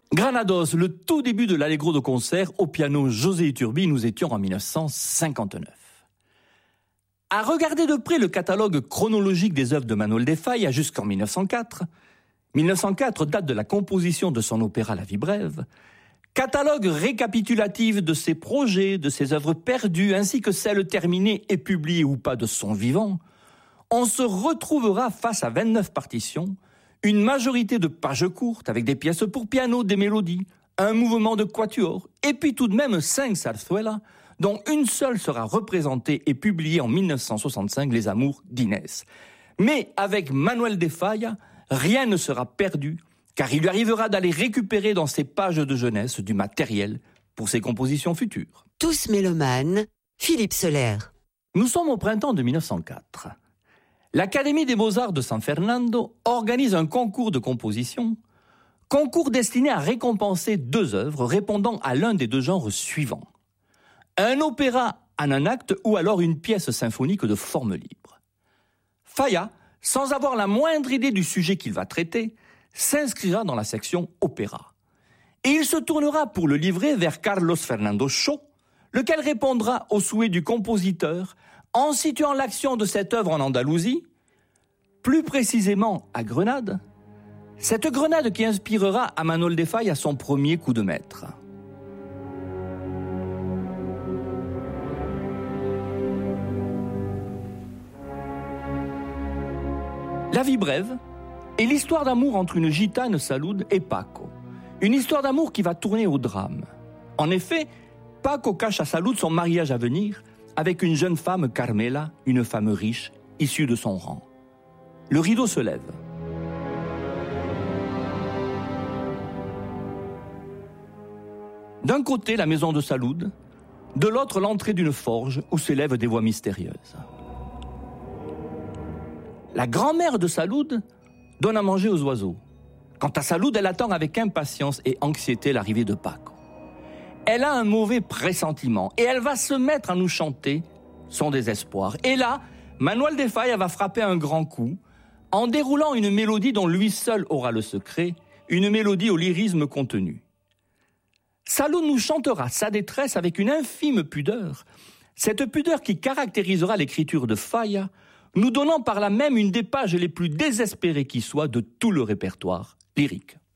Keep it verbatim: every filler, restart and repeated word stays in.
Granados, le tout début de l'Allegro de concert, au piano José Iturbi, nous étions en mille neuf cent cinquante-neuf. À regarder de près le catalogue chronologique des œuvres de Manuel de Falla jusqu'en mille neuf cent quatre, mille neuf cent quatre date de la composition de son opéra La Vie brève, catalogue récapitulatif de ses projets, de ses œuvres perdues, ainsi que celles terminées et publiées ou pas de son vivant, on se retrouvera face à vingt-neuf partitions, une majorité de pages courtes avec des pièces pour piano, des mélodies, un mouvement de quatuor, et puis tout de même cinq zarzuelas, dont une seule sera représentée et publiée en mille neuf cent soixante-cinq, Les Amours d'Inès. Mais avec Manuel de Falla, rien ne sera perdu, car il lui arrivera d'aller récupérer dans ses pages de jeunesse du matériel pour ses compositions futures. Tous mélomanes, Philippe Soler. Nous sommes au printemps de mille neuf cent quatre. L'Académie des Beaux-Arts de San Fernando organise un concours de composition, concours destiné à récompenser deux œuvres répondant à l'un des deux genres suivants. Un opéra en un acte ou alors une pièce symphonique de forme libre. Falla, sans avoir la moindre idée du sujet qu'il va traiter, s'inscrira dans la section opéra. Et il se tournera pour le livrer vers Carlos Fernando Shaw, lequel répondra au souhait du compositeur en situant l'action de cette œuvre en Andalousie, plus précisément à Grenade, cette Grenade qui inspirera à Manuel de Falla son premier coup de maître. La Vie brève est l'histoire d'amour entre une gitane Salud et Paco, une histoire d'amour qui va tourner au drame. En effet, Paco cache à Salud son mariage à venir avec une jeune femme, Carmela, une femme riche, issue de son rang. Le rideau se lève. D'un côté, la maison de Salud, de l'autre, l'entrée d'une forge où s'élèvent des voix mystérieuses. La grand-mère de Salud donne à manger aux oiseaux. Quant à Salud, elle attend avec impatience et anxiété l'arrivée de Paco. Elle a un mauvais pressentiment et elle va se mettre à nous chanter son désespoir. Et là, Manuel de Falla va frapper un grand coup en déroulant une mélodie dont lui seul aura le secret, une mélodie au lyrisme contenu. Salud nous chantera sa détresse avec une infime pudeur, cette pudeur qui caractérisera l'écriture de Falla, nous donnant par là même une des pages les plus désespérées qui soit de tout le répertoire lyrique.